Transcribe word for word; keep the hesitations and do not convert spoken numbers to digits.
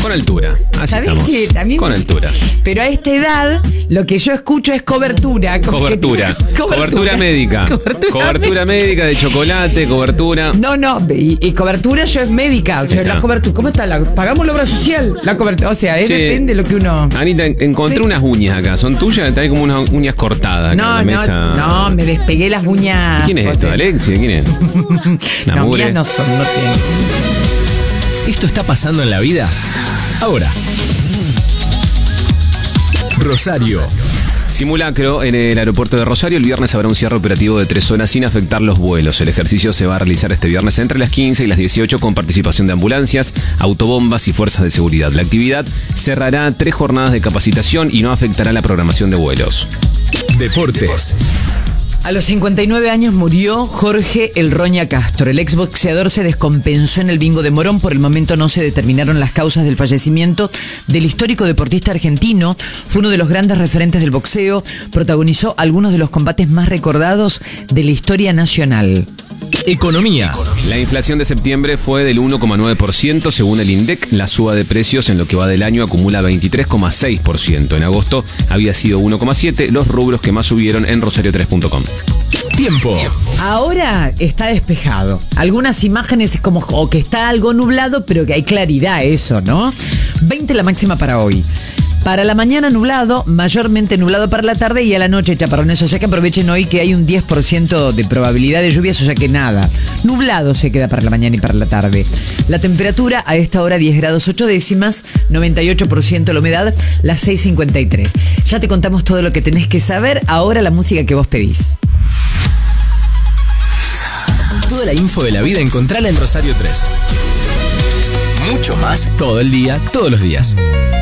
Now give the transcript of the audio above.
Con altura. Así ¿Sabés estamos. qué? También Con me- altura. Pero a esta edad, lo que yo escucho es cobertura. como que- Cobertura. Cobertura médica. Cobertura, Cobertura médica de chocolate, cobertura. No, no, y, y cobertura yo es médica. O sea, Está. la cobertura. ¿Cómo está? La, pagamos la obra social. La cobertura. O sea, es Sí. depende de lo que uno. Anita, en- encontré Sí. unas uñas acá. ¿Son tuyas? Hay como unas uñas cortadas acá No, en la no, mesa. no, me despegué las uñas. ¿Quién es esto? José. ¿Alexi? ¿Quién es? Una No, mugre. mías no son, no tienen. ¿Esto está pasando en la vida? Ahora. Rosario. Simulacro en el aeropuerto de Rosario. El viernes habrá un cierre operativo de tres horas sin afectar los vuelos. El ejercicio se va a realizar este viernes entre las quince y las dieciocho con participación de ambulancias, autobombas y fuerzas de seguridad. La actividad cerrará tres jornadas de capacitación y no afectará la programación de vuelos. Deportes. A los cincuenta y nueve años murió Jorge El Roña Castro. El exboxeador se descompensó en el bingo de Morón. Por el momento no se determinaron las causas del fallecimiento del histórico deportista argentino. Fue uno de los grandes referentes del boxeo. Protagonizó algunos de los combates más recordados de la historia nacional. Economía. La inflación de septiembre fue del uno coma nueve por ciento según el INDEC. La suba de precios en lo que va del año acumula veintitrés coma seis por ciento. En agosto había sido uno coma siete por ciento, los rubros que más subieron en rosario tres punto com. Tiempo. Ahora está despejado. Algunas imágenes como o que está algo nublado, pero que hay claridad eso, ¿no? veinte la máxima para hoy. Para la mañana nublado, mayormente nublado para la tarde y a la noche chaparrones. O sea que aprovechen hoy que hay un diez por ciento de probabilidad de lluvias, o sea que nada. Nublado se queda para la mañana y para la tarde. La temperatura a esta hora diez grados ocho décimas, noventa y ocho por ciento la humedad, las seis cincuenta y tres. Ya te contamos todo lo que tenés que saber. Ahora la música que vos pedís. Toda la info de la vida encontrala en Rosario tres. Mucho más todo el día, todos los días.